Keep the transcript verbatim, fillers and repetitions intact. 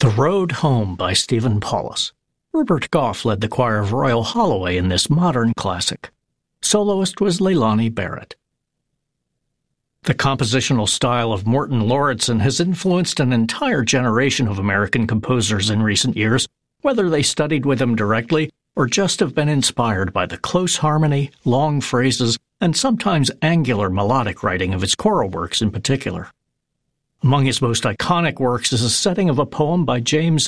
The Road Home by Stephen Paulus. Rupert Goff led the choir of Royal Holloway in this modern classic. Soloist was Leilani Barrett. The compositional style of Morton Lauritsen has influenced an entire generation of American composers in recent years, whether they studied with him directly or just have been inspired by the close harmony, long phrases, and sometimes angular melodic writing of his choral works in particular. Among his most iconic works is a setting of a poem by James